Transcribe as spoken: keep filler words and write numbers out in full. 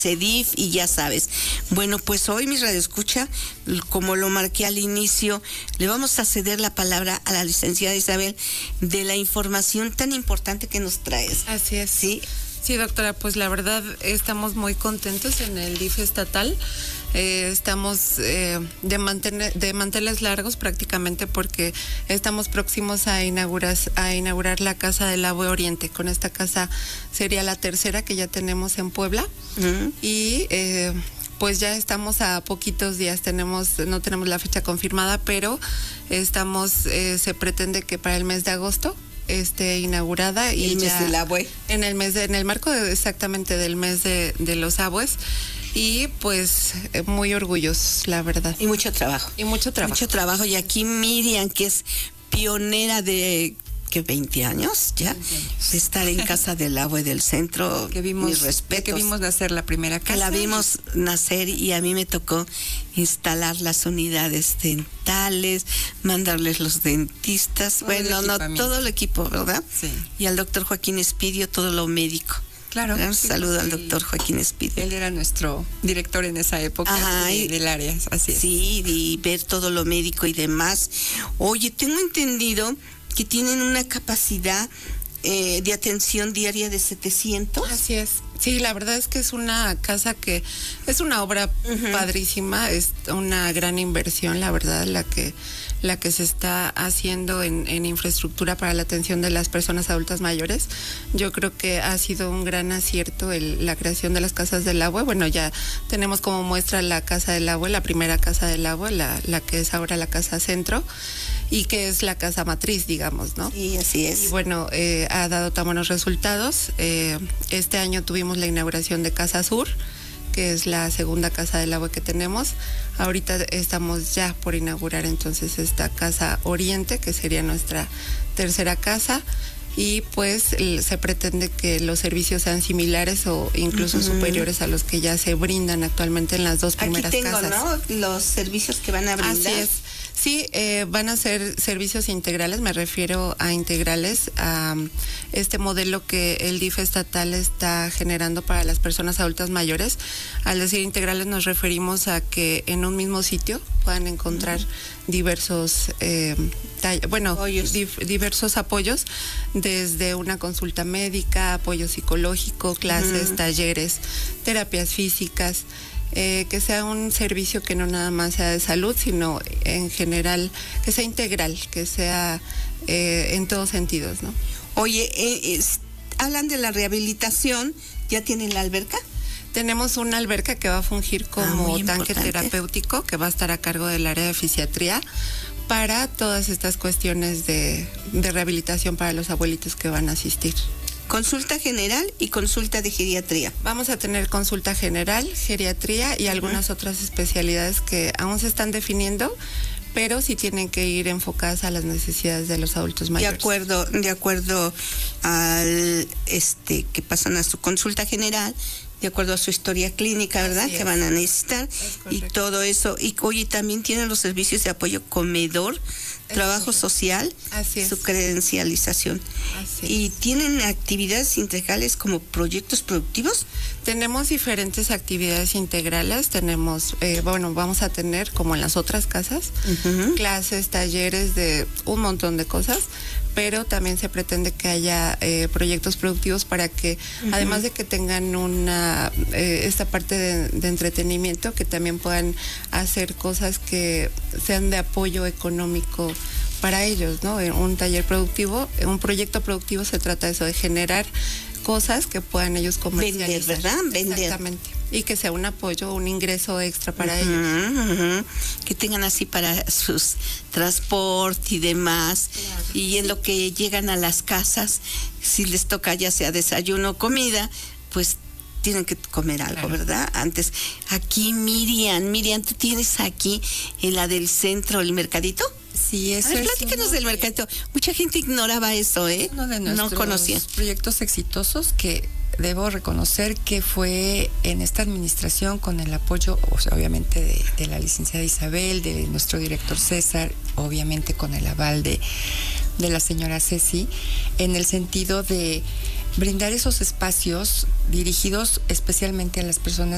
CEDIF y ya sabes. Bueno, pues hoy mi radioescucha, como lo marqué al inicio, le vamos a ceder la palabra a la licenciada Isabel de la información tan importante que nos traes. Así es. Sí, sí, doctora, pues la verdad estamos muy contentos en el D I F estatal. Eh, estamos eh, de, mantener, de manteles largos prácticamente porque estamos próximos a inaugurar, a inaugurar la Casa del Agua Oriente. Con esta casa sería la tercera que ya tenemos en Puebla. Uh-huh. Y eh, pues ya estamos a poquitos días, tenemos no tenemos la fecha confirmada, pero estamos eh, se pretende que para el mes de agosto esté inaugurada. Y el mes ya del abue. En el mes de, en el marco de, exactamente del mes de, de los abues. Y pues muy orgullosos, la verdad. Y mucho trabajo. Y mucho trabajo. Mucho trabajo. Y aquí Miriam, que es pionera de, ¿qué? veinte años ya, veinte años. De estar en Casa del Agua y del Centro. Que vimos, mis respetos. Que vimos nacer la primera casa. Que la vimos nacer y a mí me tocó instalar las unidades dentales, mandarles los dentistas, todo bueno, no, todo el equipo, ¿verdad? Sí. Y al doctor Joaquín Espidio, todo lo médico. Claro. Un sí, saludo sí. al doctor Joaquín Espidio. Él era nuestro director en esa época. Ajá, de, y, del área, así es. Sí, y ver todo lo médico y demás. Oye, tengo entendido que tienen una capacidad eh, de atención diaria de setecientos. Así es. Sí, la verdad es que es una casa que es una obra uh-huh. padrísima, es una gran inversión, la verdad, la que la que se está haciendo en, en infraestructura para la atención de las personas adultas mayores. Yo creo que ha sido un gran acierto el, la creación de las casas del agua. Bueno, ya tenemos como muestra la Casa del Agua, la primera Casa del Agua, la, la que es ahora la Casa Centro, y que es la casa matriz, digamos, ¿no? Sí, así es. Y bueno, eh, ha dado tan buenos resultados. Eh, este año tuvimos la inauguración de Casa Sur, que es la segunda Casa del Agua que tenemos. Ahorita estamos ya por inaugurar entonces esta Casa Oriente, que sería nuestra tercera casa, y pues se pretende que los servicios sean similares o incluso uh-huh. superiores a los que ya se brindan actualmente en las dos primeras Aquí tengo, casas. ¿no? Los servicios que van a brindar. Así es. Sí, eh, van a ser servicios integrales, me refiero a integrales, a um, este modelo que el D I F estatal está generando para las personas adultas mayores. Al decir integrales nos referimos a que en un mismo sitio puedan encontrar uh-huh. diversos, eh, tall- bueno, dif- diversos apoyos, desde una consulta médica, apoyo psicológico, clases, uh-huh. talleres, terapias físicas. Eh, que sea un servicio que no nada más sea de salud, sino en general, que sea integral, que sea eh, en todos sentidos, ¿no? Oye, eh, es, hablan de la rehabilitación, ¿ya tienen la alberca? Tenemos una alberca que va a fungir como ah, tanque terapéutico, que va a estar a cargo del área de fisiatría, para todas estas cuestiones de, de rehabilitación para los abuelitos que van a asistir. Consulta general y consulta de geriatría. Vamos a tener consulta general, geriatría y algunas uh-huh. otras especialidades que aún se están definiendo, pero sí tienen que ir enfocadas a las necesidades de los adultos mayores. De acuerdo, de acuerdo al este que pasan a su consulta general, de acuerdo a su historia clínica, ¿verdad? Que van a necesitar y todo eso. Y oye, también tienen los servicios de apoyo comedor, es trabajo correcto. Social, así su es. credencialización. Así ¿Y es. tienen actividades integrales como proyectos productivos? Tenemos diferentes actividades integrales, tenemos, eh, bueno, vamos a tener, como en las otras casas, uh-huh. clases, talleres de un montón de cosas, pero también se pretende que haya eh, proyectos productivos para que, uh-huh. además de que tengan una eh, esta parte de, de entretenimiento, que también puedan hacer cosas que sean de apoyo económico para ellos, ¿no? Un taller productivo, un proyecto productivo se trata de eso, de generar cosas que puedan ellos comercializar. Vender, ¿verdad? Vender. Exactamente. Y que sea un apoyo, un ingreso extra para uh-huh, ellos. Uh-huh. Que tengan así para sus transporte y demás. Claro, y en sí. lo que llegan a las casas, si les toca ya sea desayuno o comida, pues tienen que comer algo, claro. ¿verdad? Antes, aquí Miriam, Miriam, ¿tú tienes aquí en la del centro el mercadito? Sí, eso a ver, es platícanos uno del de, mercadito. Mucha gente ignoraba eso, ¿eh? Uno de nuestros no conocía. proyectos exitosos que debo reconocer que fue en esta administración con el apoyo, o sea, obviamente, de, de la licenciada Isabel, de nuestro director César, obviamente con el aval de, de la señora Ceci, en el sentido de brindar esos espacios dirigidos especialmente a las personas